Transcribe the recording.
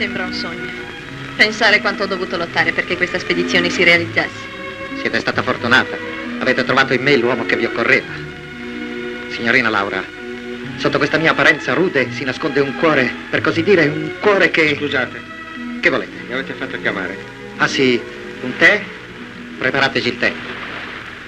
sembra un sogno. Pensare quanto ho dovuto lottare perché questa spedizione si realizzasse. Siete stata fortunata. Avete trovato in me l'uomo che vi occorreva. Signorina Laura, sotto questa mia apparenza rude si nasconde un cuore, per così dire, un cuore che... Scusate. Che volete? Mi avete fatto chiamare. Ah sì, un tè? Preparateci il tè.